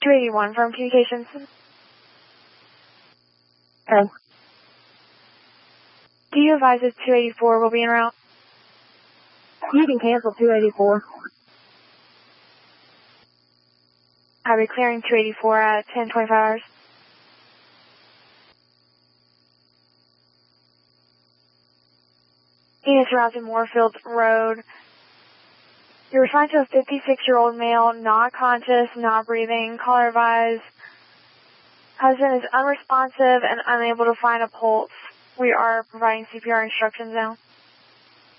281 from communications. Okay. Do you advise if 284 will be en route? You can cancel 284. I'll be clearing 284 at 10:25 hours. Units around Moorfield Road. You're assigned to a 56-year-old male, not conscious, not breathing, caller advised. Husband is unresponsive and unable to find a pulse. We are providing CPR instructions now.